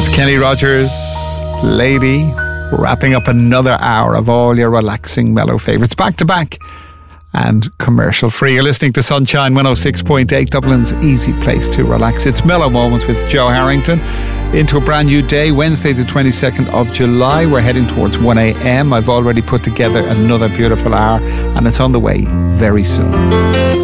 That's Kenny Rogers, Lady, wrapping up another hour of all your relaxing mellow favourites, back to back and commercial free. You're listening to Sunshine 106.8, Dublin's easy place to relax. It's Mellow Moments with Joe Harrington. Into a brand new day, Wednesday the 22nd of July. We're heading towards 1 a.m. I've already put together another beautiful hour, and it's on the way very soon.